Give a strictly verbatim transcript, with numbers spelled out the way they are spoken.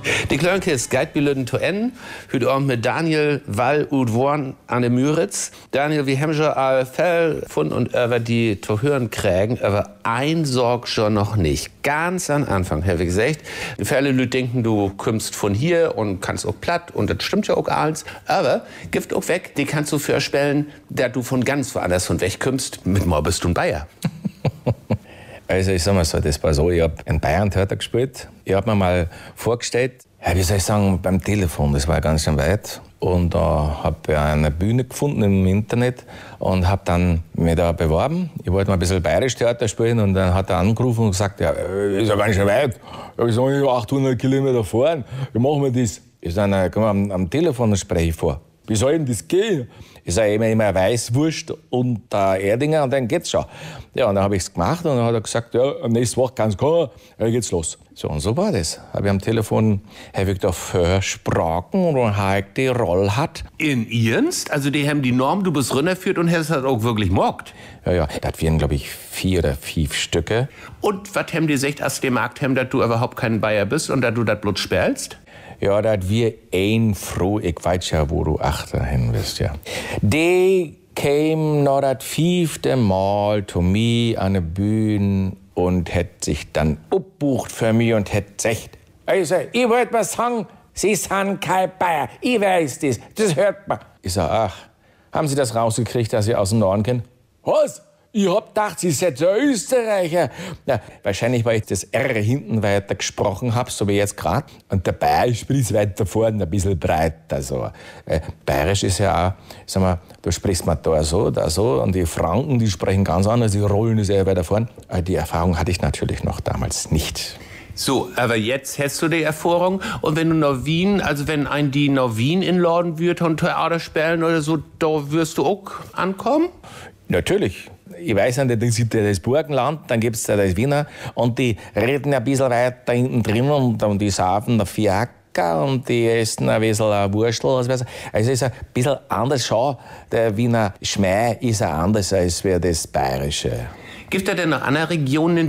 Die Klönke ist Geitbilden zu N. Heute Abend mit Daniel Wall und Worn an der Müritz. Daniel, wir haben schon all Fell von und über die zu hören kriegen, aber ein Sorg schon noch nicht. Ganz am Anfang, habe ich gesagt. Viele Leute denken, du kommst von hier und kannst auch platt und das stimmt ja auch alles. Aber Gift auch weg, die kannst du vorstellen, dass du von ganz woanders von weg kommst. Mit mal bist du ein Bayer. Also ich sag mal so, das war so, ich habe in Bayern Theater gespielt. Ich habe mir mal vorgestellt, ja, wie soll ich sagen, beim Telefon, das war ganz schön weit. Und da äh, habe ich eine Bühne gefunden im Internet und habe dann mich da beworben. Ich wollte mal ein bisschen bayerisch Theater spielen und dann hat er angerufen und gesagt, ja, ist ja ganz schön weit. Ja, ich sage, achthundert Kilometer fahren, wie machen wir das? Ich sage, komm, am, am Telefon spreche ich vor. Wie soll denn das gehen? Ich sage immer, immer Weißwurst und äh, Erdinger und dann geht's schon. Ja, und dann habe ich es gemacht und dann hat er gesagt, ja, nächste Woche kannst du kommen, dann geht's los. So, und so war das. Habe ich am Telefon habe ich da versprochen und dann habe ich die Rolle hat. In Ernst? Also die haben die Norm, du bist runterführt und hast das auch wirklich mockt? Ja, ja, das wären, glaube ich, vier oder fünf Stücke. Und was haben die gesagt, als die Markt haben, dass du überhaupt kein Bayer bist und dass du das Blut spielst? Ja, dat wir ein froh, ich weiß ja, wo du achter hin bist, ja. Die käm noch das fünfte Mal zu mir an der Bühne und hätt sich dann abbucht für mich und hätt gesagt, also, ich wollt mal sagen, Sie sind kein Bayer, ich weiß das, das hört man. Ich sag, ach, haben Sie das rausgekriegt, dass Sie aus dem Norden kennen? Was? Ich hab gedacht, Sie seid der Österreicher. Ja, wahrscheinlich, weil ich das R hinten weiter gesprochen hab, so wie jetzt gerade. Und der Bayer spricht weiter vorne ein bisschen breiter. So. Äh, Bayerisch ist ja auch, sag mal, du sprichst mal da so, da so. Und die Franken, die sprechen ganz anders, die rollen das eher weiter vorne. Aber die Erfahrung hatte ich natürlich noch damals nicht. So, aber jetzt hast du die Erfahrung. Und wenn du nach Wien, also wenn ein die nach Wien in Laden wird und Theater spielen oder so, da wirst du auch ankommen? Natürlich. Ich weiß nicht, das ist das Burgenland, dann gibt es da das Wiener und die reden ein bisschen weiter hinten drin und, und die saufen ein Fiaker und die essen ein bisschen ein Wurstel. Also es ist ein bisschen anders. Schau, der Wiener Schmäh ist auch anders als das Bayerische. Gibt es denn noch andere Regionen,